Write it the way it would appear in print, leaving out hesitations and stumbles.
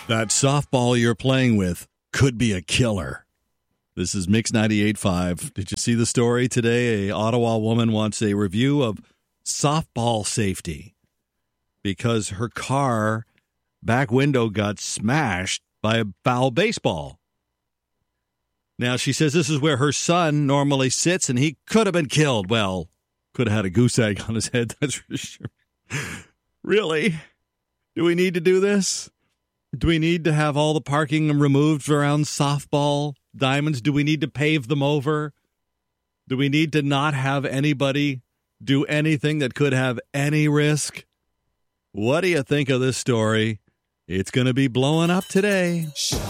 That softball you're playing with could be a killer. This is Mix 98.5. Did you see the story today? A Ottawa woman wants a review of softball safety because her car back window got smashed by a foul baseball. Now, she says this is where her son normally sits, and he could have been killed. Well, could have had a goose egg on his head, that's for sure. Really? Do we need to do this? Do we need to have all the parking removed around softball diamonds? Do we need to pave them over? Do we need to not have anybody do anything that could have any risk? What do you think of this story? It's going to be blowing up today.